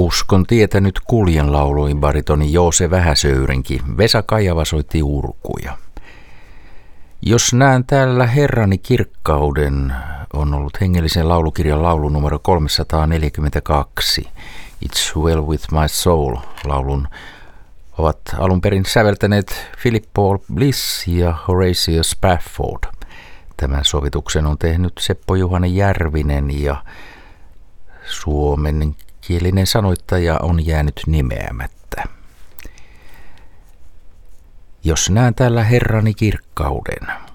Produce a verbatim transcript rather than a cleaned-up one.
Uskon tietä nyt kuljen, lauloi baritoni Joose Vähäsöyrinki. Vesa Kaijava soitti urkuja. Jos näen täällä herrani kirkkauden, on ollut hengellisen laulukirjan laulu numero kolmesataaneljäkymmentäkaksi. It's Well With My Soul. Laulun ovat alun perin säveltäneet Philip Paul Bliss ja Horatio Spafford. Tämän sovituksen on tehnyt Seppo Juhani Järvinen ja suomenkielinen sanoittaja on jäänyt nimeämättä. Jos näen täällä herrani kirkkauden.